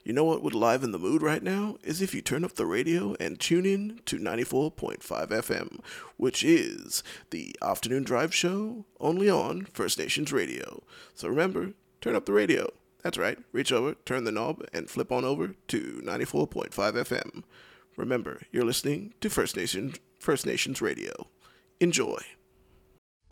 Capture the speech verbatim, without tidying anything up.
You know what would liven the mood right now is if you turn up the radio and tune in to ninety-four point five F M, which is the afternoon drive show only on First Nations Radio. So remember, turn up the radio. That's right, reach over, turn the knob, and flip on over to ninety-four point five F M. Remember, you're listening to First Nations, First Nations Radio. Enjoy.